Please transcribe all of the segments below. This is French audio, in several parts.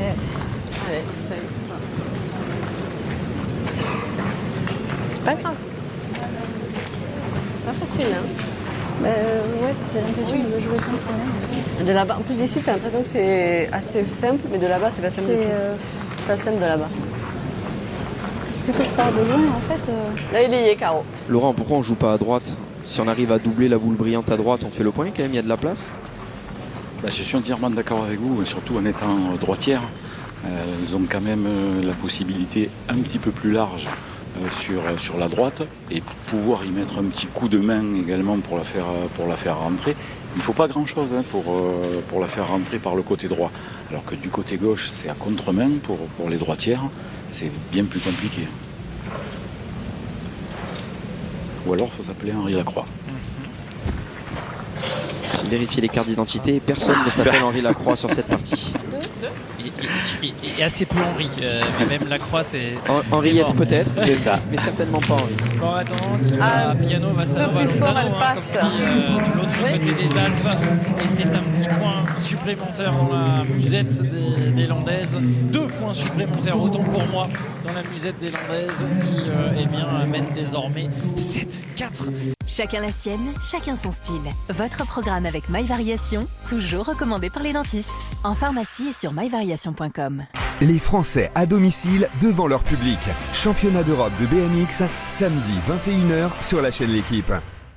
Allez, ça y est. C'est pas grave. Pas facile, hein. Ouais, j'ai l'impression de jouer tout quand même. De là-bas, en plus d'ici, t'as l'impression que c'est assez simple, mais de là-bas, c'est pas simple du tout. C'est pas simple de là-bas. Vu que je pars de loin, en fait... Là, il y est, Caro. Laurent, pourquoi on joue pas à droite? Si on arrive à doubler la boule brillante à droite, on fait le point quand même, il y a de la place. Je suis entièrement d'accord avec vous, surtout en étant droitière. Ils ont quand même la possibilité un petit peu plus large sur la droite et pouvoir y mettre un petit coup de main également pour la faire rentrer. Il ne faut pas grand-chose pour la faire rentrer par le côté droit. Alors que du côté gauche, c'est à contre-main pour les droitières, c'est bien plus compliqué. Ou alors, il faut s'appeler Henri Lacroix. J'ai vérifié les cartes d'identité, personne ne s'appelle Henri Lacroix sur cette partie. Et assez peu Henri, mais même Lacroix c'est... Henriette peut-être, c'est ça. Mais certainement pas Henri. Bon, attendant qu'il va piano, va salon, va lontano, comme dit de l'autre côté des Alpes. Et c'est un petit point supplémentaire dans la musette des Landaises. 2 points supplémentaires, autant pour moi, dans la musette des Landaises qui mène désormais 7-4. Chacun la sienne, chacun son style. Votre programme avec My Variation, toujours recommandé par les dentistes. En pharmacie et sur myvariation.com. Les Français à domicile devant leur public. Championnat d'Europe de BMX, samedi 21h sur la chaîne L'Équipe.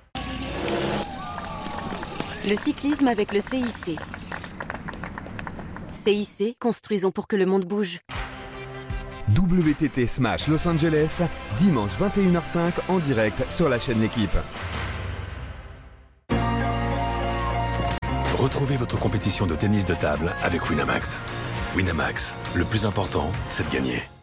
Le cyclisme avec le CIC. CIC, construisons pour que le monde bouge. WTT Smash Los Angeles, dimanche 21h05 en direct sur la chaîne L'Équipe. Retrouvez votre compétition de tennis de table avec Winamax. Winamax, le plus important, c'est de gagner.